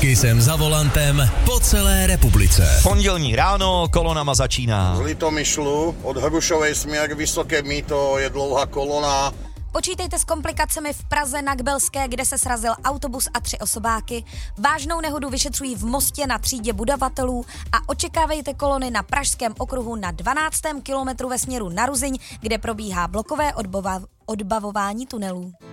Kysem za volantem po celé republice. Pondělní ráno kolonama začíná. Z Litomyšlu od Hrušovej směr Vysoké Mýto je dlouhá kolona. Počítejte s komplikacemi v Praze na Kbelské, kde se srazil autobus a 3 osobáky. Vážnou nehodu vyšetřují v Mostě na třídě budovatelů a očekávejte kolony na Pražském okruhu na 12. kilometru ve směru na Ruzyň, kde probíhá blokové odbavování tunelů.